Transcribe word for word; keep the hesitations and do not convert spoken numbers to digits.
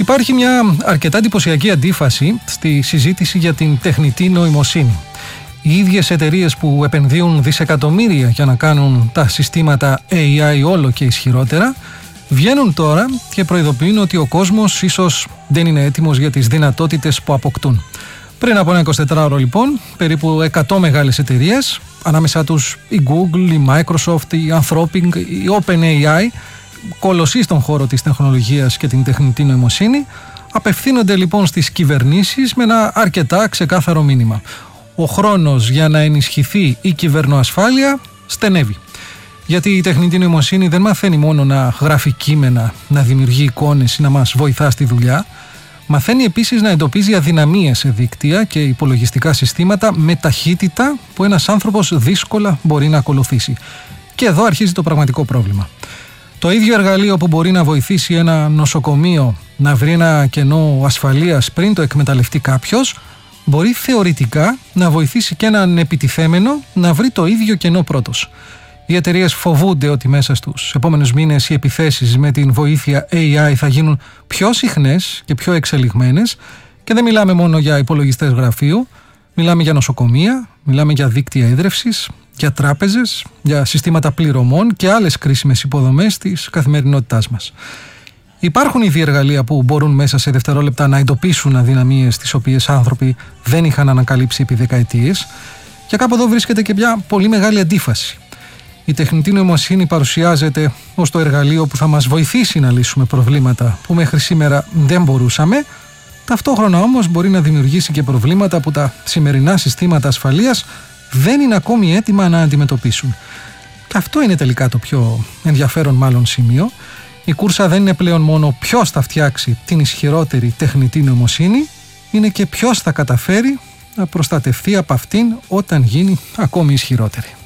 Υπάρχει μια αρκετά εντυπωσιακή αντίφαση στη συζήτηση για την τεχνητή νοημοσύνη. Οι ίδιες εταιρείες που επενδύουν δισεκατομμύρια για να κάνουν τα συστήματα έι άι όλο και ισχυρότερα, βγαίνουν τώρα και προειδοποιούν ότι ο κόσμος ίσως δεν είναι έτοιμος για τις δυνατότητες που αποκτούν. Πριν από ένα εικοσιτετράωρο λοιπόν, περίπου εκατό μεγάλες εταιρείες, ανάμεσά τους η Google, η Microsoft, η Anthropic, η OpenAI, κολοσσοί στον χώρο της τεχνολογίας και την τεχνητή νοημοσύνη, απευθύνονται λοιπόν στις κυβερνήσεις με ένα αρκετά ξεκάθαρο μήνυμα. Ο χρόνος για να ενισχυθεί η κυβερνοασφάλεια στενεύει. Γιατί η τεχνητή νοημοσύνη δεν μαθαίνει μόνο να γράφει κείμενα, να δημιουργεί εικόνες ή να μας βοηθά στη δουλειά. Μαθαίνει επίσης να εντοπίζει αδυναμίες σε δίκτυα και υπολογιστικά συστήματα με ταχύτητα που ένας άνθρωπος δύσκολα μπορεί να ακολουθήσει. Και εδώ αρχίζει το πραγματικό πρόβλημα. Το ίδιο εργαλείο που μπορεί να βοηθήσει ένα νοσοκομείο να βρει ένα κενό ασφαλείας πριν το εκμεταλλευτεί κάποιος, μπορεί θεωρητικά να βοηθήσει και έναν επιτιθέμενο να βρει το ίδιο κενό πρώτος. Οι εταιρείες φοβούνται ότι μέσα στους επόμενους μήνες οι επιθέσεις με την βοήθεια έι άι θα γίνουν πιο συχνές και πιο εξελιγμένες, και δεν μιλάμε μόνο για υπολογιστές γραφείου, μιλάμε για νοσοκομεία, μιλάμε για δίκτυα ίδρευσης, για τράπεζες, για συστήματα πληρωμών και άλλες κρίσιμες υποδομές της καθημερινότητάς μας. Υπάρχουν ήδη εργαλεία που μπορούν μέσα σε δευτερόλεπτα να εντοπίσουν αδυναμίες τις οποίες άνθρωποι δεν είχαν ανακαλύψει επί δεκαετίες, και κάπου εδώ βρίσκεται και μια πολύ μεγάλη αντίφαση. Η τεχνητή νοημοσύνη παρουσιάζεται ως το εργαλείο που θα μας βοηθήσει να λύσουμε προβλήματα που μέχρι σήμερα δεν μπορούσαμε, ταυτόχρονα όμως μπορεί να δημιουργήσει και προβλήματα που τα σημερινά συστήματα ασφαλείας δεν είναι ακόμη έτοιμα να αντιμετωπίσουν. Και αυτό είναι τελικά το πιο ενδιαφέρον μάλλον σημείο. Η κούρσα δεν είναι πλέον μόνο ποιος θα φτιάξει την ισχυρότερη τεχνητή νοημοσύνη, είναι και ποιος θα καταφέρει να προστατευτεί από αυτήν όταν γίνει ακόμη ισχυρότερη.